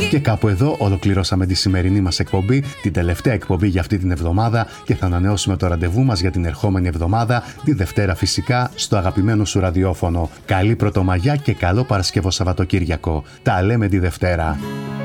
Και κάπου εδώ ολοκληρώσαμε τη σημερινή μας εκπομπή, την τελευταία εκπομπή για αυτή την εβδομάδα, και θα ανανεώσουμε το ραντεβού μας για την ερχόμενη εβδομάδα, τη Δευτέρα φυσικά, στο αγαπημένο σου ραδιόφωνο. Καλή Πρωτομαγιά και καλό Παρασκευό Σαββατοκύριακο. Τα λέμε τη Δευτέρα.